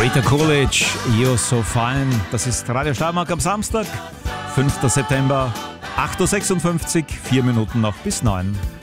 Rita Coolidge, You're So Fine. Das ist Radio Steiermark am Samstag, 5. September, 8.56 Uhr, 4 Minuten noch bis 9.